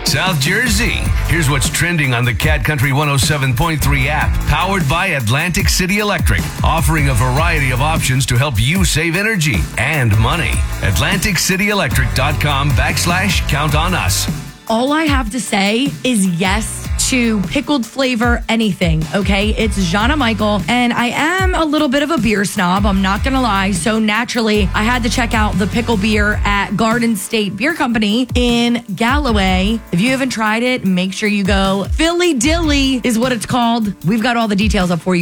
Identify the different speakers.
Speaker 1: South Jersey. Here's what's trending on the Cat Country 107.3 app, powered by Atlantic City Electric, offering a variety of options to help you save energy and money. AtlanticCityElectric.com/count on us.
Speaker 2: All I have to say is yes to pickled flavor anything, okay? It's Jana Michael, and I am a little bit of a beer snob, I'm not gonna lie. So naturally, I had to check out the pickle beer at Garden State Beer Company in Galloway. If you haven't tried it, make sure you go. Philly Dilly is what it's called. We've got all the details up for you.